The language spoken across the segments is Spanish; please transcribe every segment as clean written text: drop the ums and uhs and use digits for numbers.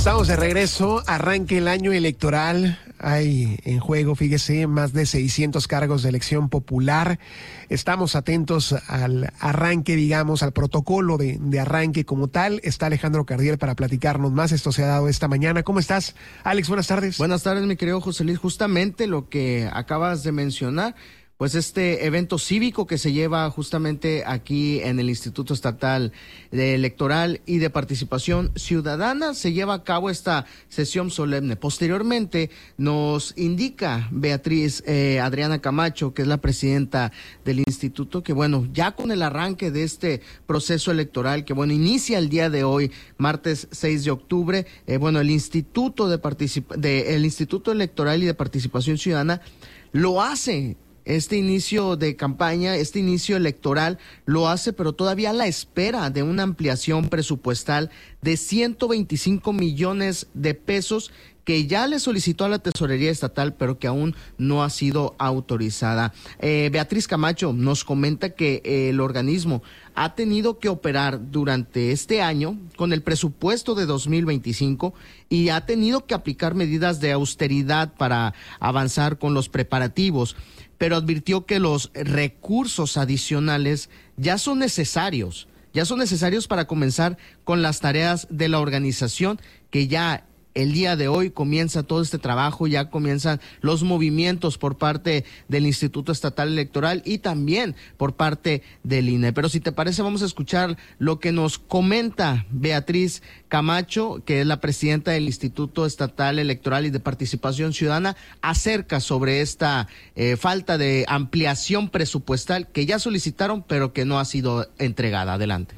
Estamos de regreso, arranque el año electoral, hay en juego, fíjese, más de 600 cargos de elección popular. Estamos atentos al arranque, digamos, al protocolo de arranque como tal. Está Alejandro Cardiel para platicarnos más, esto se ha dado esta mañana. ¿Cómo estás, Alex? Buenas tardes. Buenas tardes, mi querido José Luis, justamente lo que acabas de mencionar. Pues este evento cívico que se lleva justamente aquí en el Instituto Estatal Electoral y de Participación Ciudadana, se lleva a cabo esta sesión solemne. Posteriormente nos indica Beatriz Adriana Camacho, que es la presidenta del instituto, que bueno, ya con el arranque de este proceso electoral, que bueno, inicia el día de hoy, martes 6 de octubre, el Instituto el Instituto Electoral y de Participación Ciudadana lo hace. Este inicio de campaña, este inicio electoral lo hace, pero todavía a la espera de una ampliación presupuestal de 125 millones de pesos que ya le solicitó a la Tesorería Estatal, pero que aún no ha sido autorizada. Beatriz Camacho nos comenta que el organismo ha tenido que operar durante este año con el presupuesto de 2025 y ha tenido que aplicar medidas de austeridad para avanzar con los preparativos, pero advirtió que los recursos adicionales ya son necesarios para comenzar con las tareas de la organización, que ya el día de hoy comienza todo este trabajo, ya comienzan los movimientos por parte del Instituto Estatal Electoral y también por parte del INE. Pero si te parece, vamos a escuchar lo que nos comenta Beatriz Camacho, que es la presidenta del Instituto Estatal Electoral y de Participación Ciudadana, acerca sobre esta falta de ampliación presupuestal que ya solicitaron, pero que no ha sido entregada. Adelante.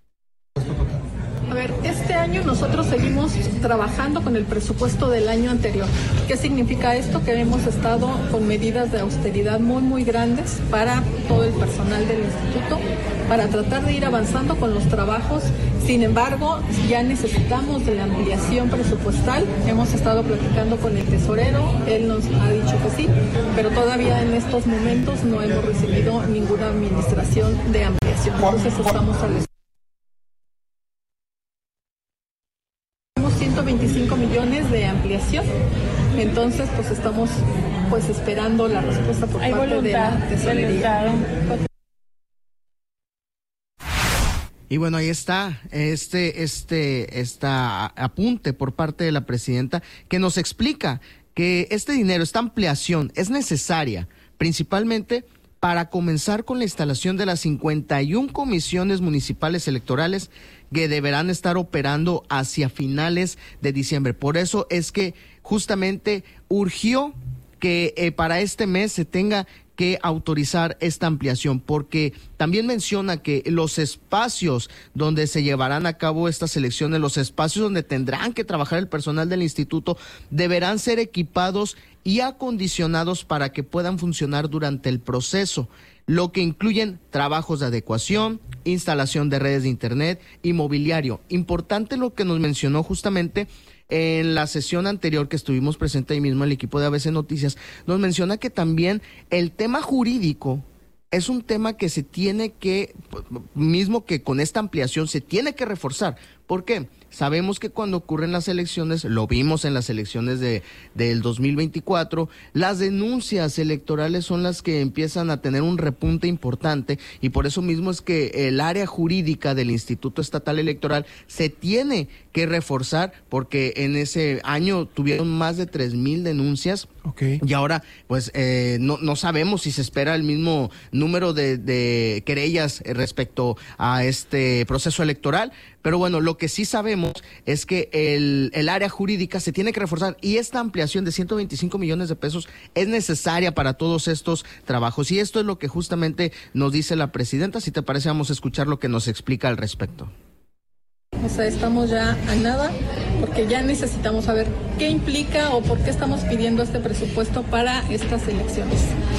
A ver, este año nosotros seguimos trabajando con el presupuesto del año anterior. ¿Qué significa esto? Que hemos estado con medidas de austeridad muy grandes para todo el personal del instituto, para tratar de ir avanzando con los trabajos. Sin embargo, ya necesitamos de la ampliación presupuestal. Hemos estado platicando con el tesorero, él nos ha dicho que sí, pero todavía en estos momentos no hemos recibido ninguna administración de ampliación. Entonces estamos a la 125 millones de ampliación, entonces pues estamos esperando la respuesta por parte de la tesorería. Y bueno, ahí está esta apunte por parte de la presidenta, que nos explica que este dinero, esta ampliación es necesaria principalmente para comenzar con la instalación de las 51 comisiones municipales electorales que deberán estar operando hacia finales de diciembre. Por eso es que justamente urgió que para este mes se tenga que autorizar esta ampliación, porque también menciona que los espacios donde se llevarán a cabo estas elecciones, los espacios donde tendrán que trabajar el personal del instituto, deberán ser equipados y acondicionados para que puedan funcionar durante el proceso, lo que incluyen trabajos de adecuación, instalación de redes de internet y mobiliario. Importante lo que nos mencionó justamente en la sesión anterior que estuvimos presentes ahí mismo, el equipo de ABC Noticias, nos menciona que también el tema jurídico es un tema que se tiene que, mismo que con esta ampliación, se tiene que reforzar. ¿Por qué? Sabemos que cuando ocurren las elecciones, lo vimos en las elecciones del 2024, las denuncias electorales son las que empiezan a tener un repunte importante, y por eso mismo es que el área jurídica del Instituto Estatal Electoral se tiene que reforzar, porque en ese año tuvieron más de 3,000 denuncias. Okay. Y ahora pues no sabemos si se espera el mismo número de querellas respecto a este proceso electoral, pero bueno, lo que sí sabemos es que el área jurídica se tiene que reforzar, y esta ampliación de 125 millones de pesos es necesaria para todos estos trabajos, y esto es lo que justamente nos dice la presidenta. Si te parece, vamos a escuchar lo que nos explica al respecto. O sea, estamos ya a nada, porque ya necesitamos saber qué implica o por qué estamos pidiendo este presupuesto para estas elecciones.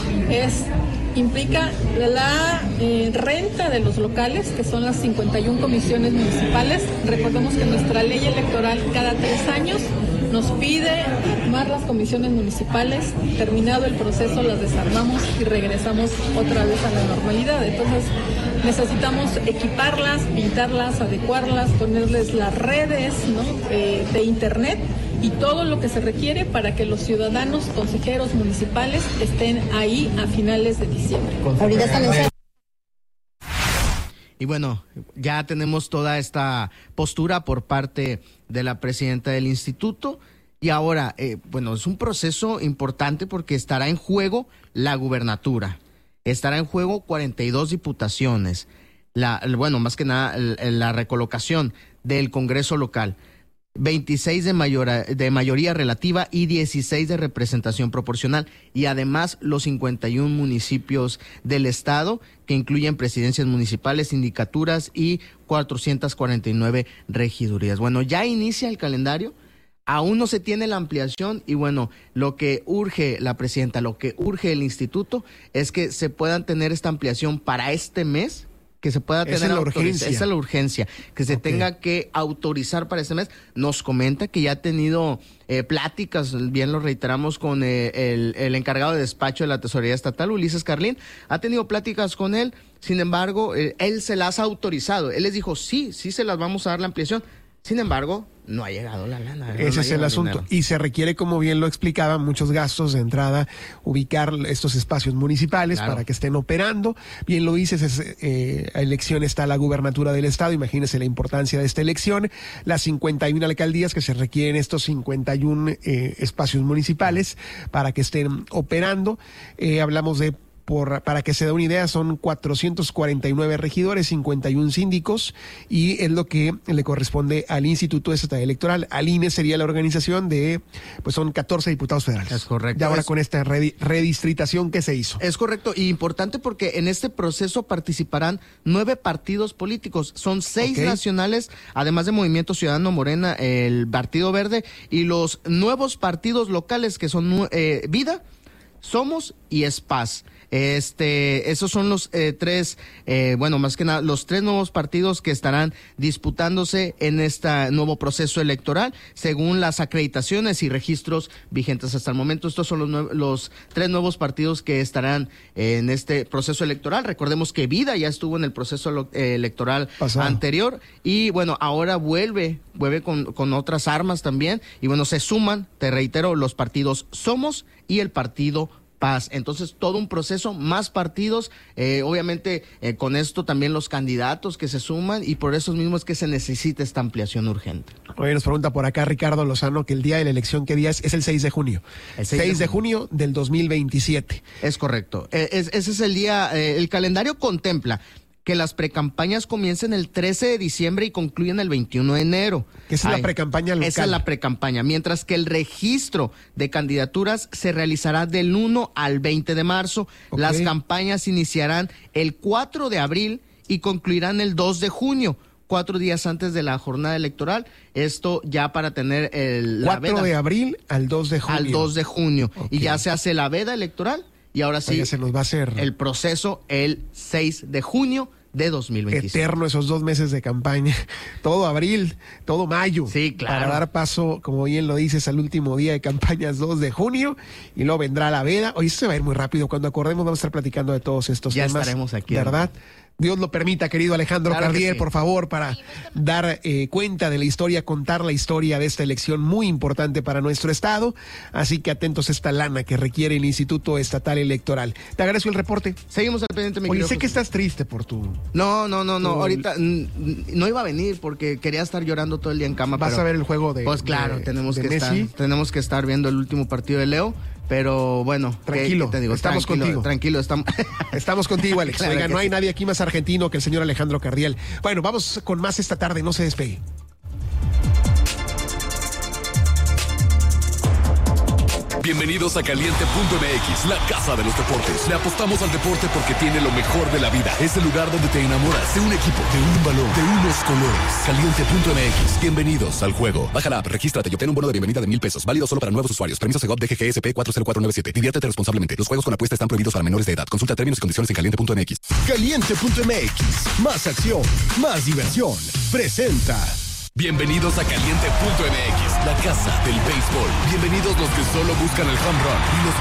Implica la renta de los locales, que son las 51 comisiones municipales. Recordemos que nuestra ley electoral cada 3 años nos pide armar las comisiones municipales. Terminado el proceso, las desarmamos y regresamos otra vez a la normalidad. Entonces, necesitamos equiparlas, pintarlas, adecuarlas, ponerles las redes, ¿no? de internet y todo lo que se requiere para que los ciudadanos, consejeros municipales estén ahí a finales de diciembre. Y bueno, ya tenemos toda esta postura por parte de la presidenta del instituto. Y ahora, bueno, es un proceso importante porque estará en juego la gubernatura, estará en juego 42 diputaciones, bueno, más que nada la recolocación del Congreso local, 26 de mayoría relativa y 16 de representación proporcional, y además los 51 municipios del estado, que incluyen presidencias municipales, sindicaturas y 449 regidurías. Bueno, ya inicia el calendario. Aún no se tiene la ampliación y bueno, lo que urge la presidenta, lo que urge el instituto es que se puedan tener esta ampliación para este mes, que se pueda tener esa es la urgencia, que se tenga que autorizar para este mes. Nos comenta que ya ha tenido pláticas, bien lo reiteramos, con el encargado de despacho de la Tesorería Estatal, Ulises Carlín, ha tenido pláticas con él, sin embargo, él se las ha autorizado, él les dijo, sí se las vamos a dar la ampliación. Sin embargo, no ha llegado la lana. Ese es el asunto. Y se requiere, como bien lo explicaba, muchos gastos de entrada, ubicar estos espacios municipales para que estén operando. Bien lo dices, la elección está la gubernatura del estado. Imagínense la importancia de esta elección. Las 51 alcaldías que se requieren estos 51 espacios municipales para que estén operando. Hablamos de para que se dé una idea, son 449 regidores, 51 síndicos, y es lo que le corresponde al Instituto Estatal Electoral. Al INE sería la organización de, pues son 14 diputados federales. Es correcto. Y ahora con esta redistritación que se hizo. Es correcto, y importante porque en este proceso participarán 9 partidos políticos, son 6 nacionales, además de Movimiento Ciudadano, Morena, el Partido Verde, y los nuevos partidos locales que son Vida, Somos y Espaz. Esos son los más que nada, los 3 nuevos partidos que estarán disputándose en este nuevo proceso electoral, según las acreditaciones y registros vigentes hasta el momento. Estos son los 3 nuevos partidos que estarán en este proceso electoral. Recordemos que Vida ya estuvo en el proceso electoral anterior, y bueno, ahora vuelve con otras armas también, y bueno, se suman, te reitero, los partidos Somos y el Partido Paz. Entonces, todo un proceso, más partidos, obviamente con esto también los candidatos que se suman, y por eso mismo es que se necesita esta ampliación urgente. Oye, nos pregunta por acá Ricardo Lozano que el día de la elección, ¿qué día es? Es el 6 de junio. El 6 de junio del 2027. Es correcto. Ese es el día, el calendario contempla que las precampañas comiencen el 13 de diciembre y concluyen el 21 de enero. Esa es la precampaña local. Esa es la precampaña, mientras que el registro de candidaturas se realizará del 1 al 20 de marzo. Las campañas iniciarán el 4 de abril y concluirán el 2 de junio. 4 días antes de la jornada electoral, esto ya para tener la veda. 4 de abril al 2 de junio. Al 2 de junio. Y ya se hace la veda electoral, y ahora sí, se nos va a hacer el proceso el 6 de junio de 2025. Eterno esos 2 meses de campaña, todo abril, todo mayo. Sí, claro. Para dar paso, como bien lo dices, al último día de campañas, 2 de junio, y luego vendrá la veda. Hoy se va a ir muy rápido, cuando acordemos vamos a estar platicando de todos estos temas. Ya estaremos aquí. ¿Verdad? Dios lo permita, querido Alejandro Cardiel, por favor, para dar cuenta de la historia, contar la historia de esta elección muy importante para nuestro estado. Así que atentos a esta lana que requiere el Instituto Estatal Electoral. Te agradezco el reporte. Seguimos al pendiente, mi querido. Oye, sé que estás triste por tu... No. Ahorita no iba a venir porque quería estar llorando todo el día en cama. ¿Vas a ver el juego de Pues claro, tenemos que estar viendo el último partido de Leo. Pero bueno, tranquilo, ¿qué te digo? Estamos contigo. Tranquilo, estamos contigo, Alex. Claro. Oiga, no hay nadie aquí más argentino que el señor Alejandro Cardiel. Bueno, vamos con más esta tarde, no se despegue. Bienvenidos a Caliente.mx, la casa de los deportes. Le apostamos al deporte porque tiene lo mejor de la vida. Es el lugar donde te enamoras de un equipo, de un balón, de unos colores. Caliente.mx, bienvenidos al juego. Baja la app, regístrate y obtén un bono de bienvenida de $1,000. Válido solo para nuevos usuarios. Permiso Segov DGGSP 40497. Diviértete responsablemente. Los juegos con apuesta están prohibidos para menores de edad. Consulta términos y condiciones en Caliente.mx. Caliente.mx, más acción, más diversión. Presenta. Bienvenidos a Caliente.mx, la casa del béisbol. Bienvenidos los que solo buscan el home run y los